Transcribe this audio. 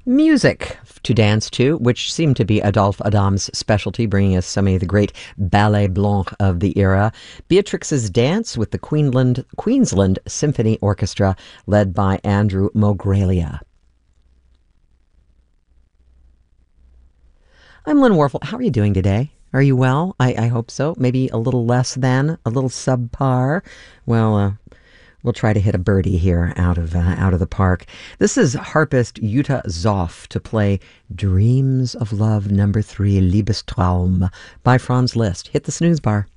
Music to dance to, which seemed to be Adolphe Adam's specialty, bringing us some of the great ballet blanc of the era. Beatrix's Dance with the Queensland Symphony Orchestra, led by Andrew Mogralia. I'm Lynn Warfel. How are you doing today? Are you well? I hope so. Maybe a little less than, a little subpar. Well, we'll try to hit a birdie here out of the park. This is harpist Jutta Zoff to play Dreams of Love No. 3, Liebestraum by Franz Liszt. Hit the snooze bar.